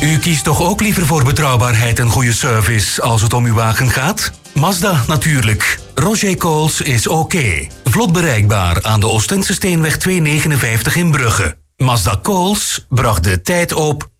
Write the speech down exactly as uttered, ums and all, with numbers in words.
U kiest toch ook liever voor betrouwbaarheid en goede service als het om uw wagen gaat? Mazda natuurlijk. Roger Coles is oké. Vlot bereikbaar aan de Oostende Steenweg tweehonderdnegenenvijftig in Brugge. Mazda Coles bracht de tijd op